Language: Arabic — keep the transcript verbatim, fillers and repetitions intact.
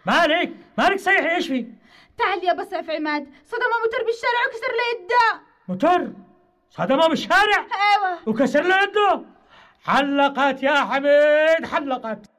مالك مالك صيحي، ايش في؟ تعال يا بصرف عماد، صدمه موتور بالشارع وكسر له يده. موتور صدمه بالشارع؟ ايوه وكسر له يده. حلقت يا حميد حلقت.